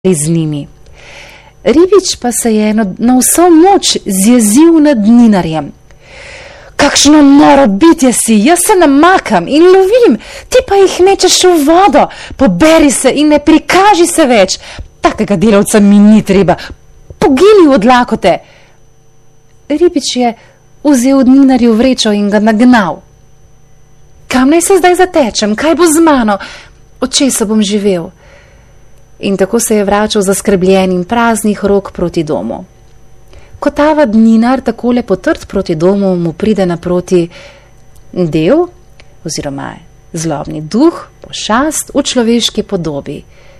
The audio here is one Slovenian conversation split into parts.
z njimi. Ribič pa se je na vso moč zjezil nad Ninarjem. Kakšno noro bitje si, jaz se namakam in lovim, ti pa jih mečeš v vodo, poberi se in ne prikaži se več. Takega delavca mi ni treba, pogini od lakote. Ribič je vzel od Ninarju vrečo in ga nagnal. Kam naj se zdaj zatečem, kaj bo z mano, od česa bom živel? In tako se je vračal zaskrbljen in praznih rok proti domu. Ko tava Ninar takole potrt proti domu, mu pride naproti dev oziroma zlobni duh, pošast v človeški podobi.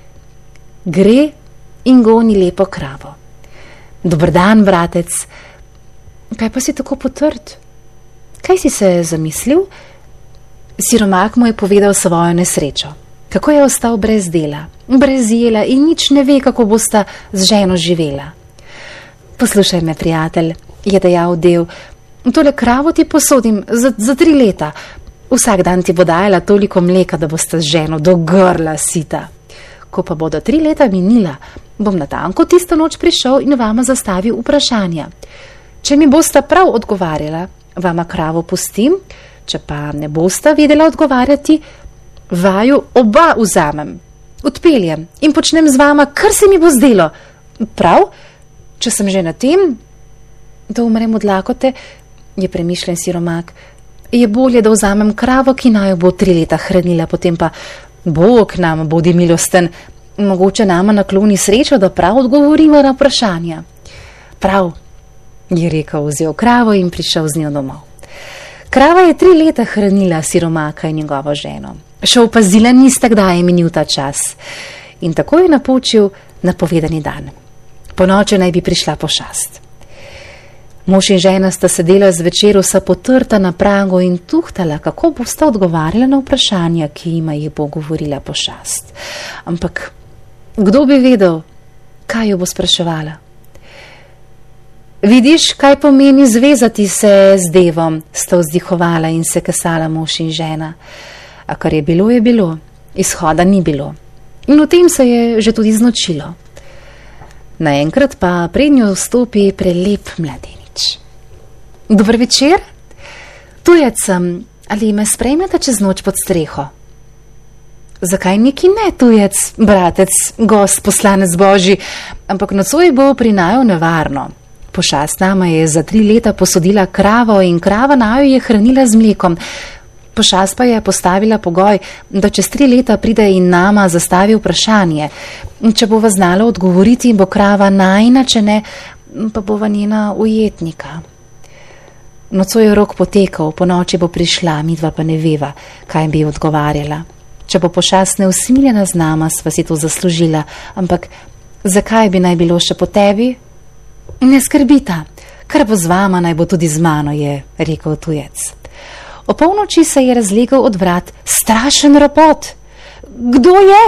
Gre in goni lepo kravo. Dober dan, bratec. Kaj pa si tako potrt? Kaj si se zamislil? Siromak mu je povedal svojo nesrečo. Kako je ostal brez dela, brez jela in nič ne ve, kako bosta z ženo živela. Poslušaj me, prijatelj, je dejal dev, tole kravo ti posodim za 3 leta. Vsak dan ti bo dajala toliko mleka, da bosta z ženo do grla sita. Ko pa bodo 3 leta minila, bom natanko tisto noč prišel in vama zastavil vprašanja. Če mi bosta prav odgovarjala, vama kravo pustim, če pa ne bosta vedela odgovarjati, vaju oba vzamem, odpeljem in počnem z vama, kar se mi bo zdelo. Prav, če sem že na tem, da umrem od lakote, je premišljen siromak, je bolje, da vzamem kravo, ki naj bo 3 leta hranila, potem pa Bog nam bodi milosten, mogoče nama nakloni srečo, da prav odgovorimo na vprašanja. Prav, je rekel, vzel kravo in prišel z njo domov. Krava je 3 leta hranila siromaka in njegovo ženo. Še opazila nista, kdaj je minil ta čas. In tako je napočil napovedani dan. Po noči naj bi prišla pošast. Mož in žena sta sedela zvečer vsa potrta na pragu in tuhtala, kako bosta odgovarjala na vprašanja, ki jima jih bo govorila pošast. Ampak kdo bi vedel, kaj jo bo spraševala? Vidiš, kaj pomeni zvezati se z devom, sta vzdihovala in se kesala mož in žena. A kar je bilo, izhoda ni bilo. In v tem se je že tudi znočilo. Naenkrat pa pred njo vstopi prelep mladenič. Dober večer, tujec sem, ali me sprejmete čez noč pod streho? Zakaj neki ne, tujec, bratec, gost, poslanec Božji, ampak nocoj bo pri naju nevarno. Pošast nama je za 3 leta posodila kravo in krava naju je hranila z mlekom. Pošast pa je postavila pogoj, da čez 3 leta pride in nama zastavi vprašanje. Če bova znala odgovoriti, bo krava najina, če ne, pa bova njena ujetnika. Nocoj je rok potekal, po noči bo prišla, midva pa ne veva, kaj bi odgovarjala. Če bo pošast neusmiljena z nama, sva si to zaslužila, ampak zakaj bi naj bilo še po tebi? Ne skrbita, kar bo z vama, naj bo tudi z mano, je rekel tujec. O polnoči se je razlegal od vrat strašen ropot. Kdo je?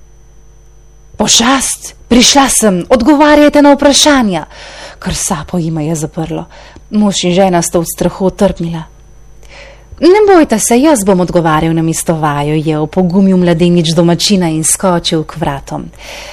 Pošast, prišla sem, odgovarjajte na vprašanja. Kar sapo jima je zaprlo. Mož in žena sta od strahu trpnila. Ne bojte se, jaz bom odgovarjal na mesto vaju, je opogumil mladenič domačina in skočil k vratom.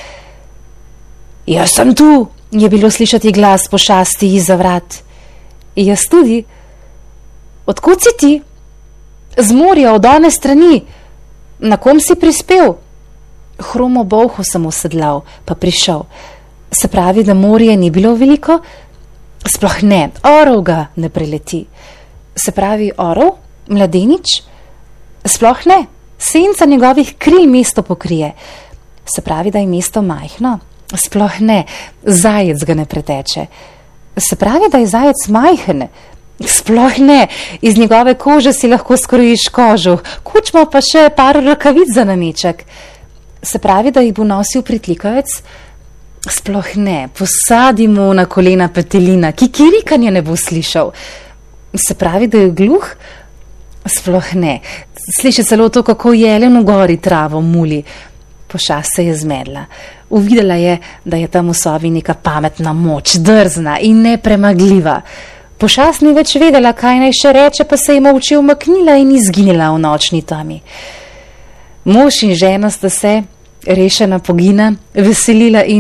Jaz sem tu, je bilo slišati glas pošasti izza vrat. Jaz tudi. Odkud si ti? Z morja, od one strani. Na kom si prispel? Hromo bolho sem usedlal, pa prišel. Se pravi, da morje ni bilo veliko? Sploh ne, orov ga ne preleti. Se pravi, orov, mladenič? Sploh ne, senca njegovih kril mesto pokrije. Se pravi, da je mesto majhno? Sploh ne, zajec ga ne preteče. Se pravi, da je zajec majhen? Sploh ne, iz njegove kože si lahko skrojiš kožuh, kučmo pa še par rokavic za nameček. Se pravi, da jih bo nosil pritlikavec? Sploh ne, posadi mu na kolena petelina, kikirikanja ne bo slišal. Se pravi, da je gluh? Sploh ne, sliši celo to, kako jelen v gori travo muli. Pošast se je zmedla. Uvidela je, da je tam v sobi neka pametna moč, drzna in nepremagljiva. Pošast ni več vedela, kaj naj še reče, pa se je molče umaknila in izginila v nočni tami. Mož in žena sta se, rešena pogina, veselila in